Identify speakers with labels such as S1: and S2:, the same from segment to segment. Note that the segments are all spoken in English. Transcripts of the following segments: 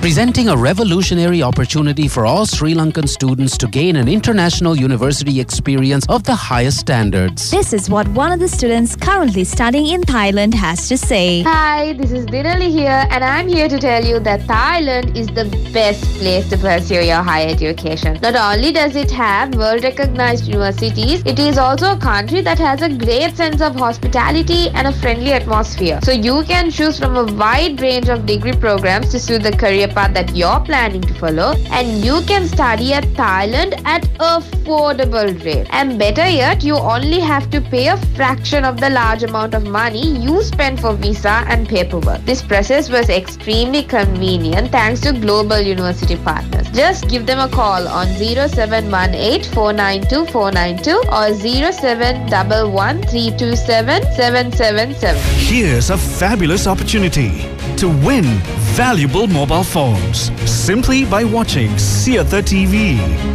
S1: presenting a revolutionary opportunity for all Sri Lankan students to gain an international university experience of the highest standards.
S2: This is what one of the students currently studying in Thailand has to say.
S3: Hi, this is Dinali here, and I'm here to tell you that Thailand is the best place to pursue your higher education. Not only does it have world-recognized universities, it is also a country that has a great sense of hospitality and a friendly atmosphere. So you can choose from a wide range of degree programs to suit the career path that you're planning to follow, and you can study at Thailand at affordable rate. And better yet, you only have to pay a fraction of the large amount of money you spend for visa and paperwork. This process was extremely convenient thanks to global university partners. Just give them a call on 0718-492-492 or 0711-327-777.
S4: Here's a fabulous opportunity to win valuable mobile phones simply by watching Siatha TV.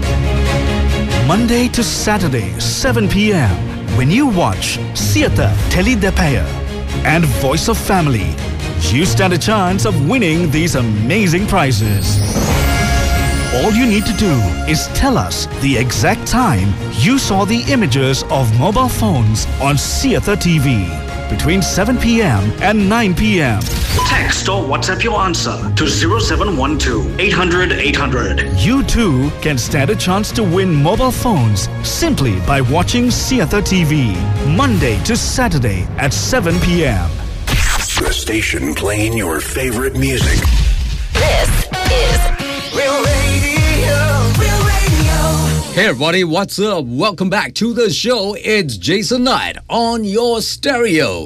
S4: Monday to Saturday, 7 p.m. When you watch Siatha Telidepaya and Voice of Family, you stand a chance of winning these amazing prizes. All you need to do is tell us the exact time you saw the images of mobile phones on Siatha TV between 7 p.m. and 9 p.m.
S5: Text or WhatsApp your answer to 0712 800 800.
S4: You too can stand a chance to win mobile phones simply by watching Siatha TV Monday to Saturday at 7 p.m.
S6: The station playing your favorite music.
S7: This is Real Radio. Real Radio.
S8: Hey everybody, what's up? Welcome back to the show. It's Jason Knight on your stereo.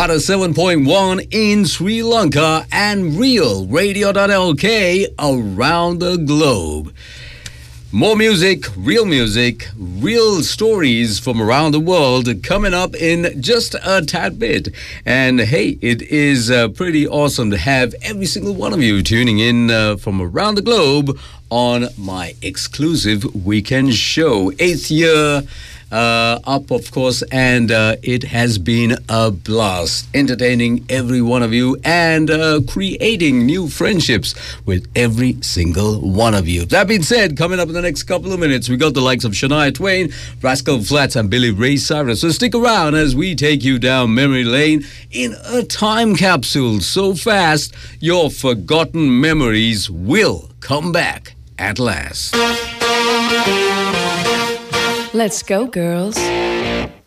S8: 97.1 in Sri Lanka and Real Radio.lk around the globe. More music, real stories from around the world coming up in just a tad bit. And hey, it is pretty awesome to have every single one of you tuning in from around the globe on my exclusive weekend show. 8th year up, of course, and it has been a blast entertaining every one of you and creating new friendships with every single one of you. That being said, coming up in the next couple of minutes, we got the likes of Shania Twain, Rascal Flatts, and Billy Ray Cyrus. So stick around as we take you down memory lane in a time capsule so fast your forgotten memories will come back at last.
S9: Let's go, girls.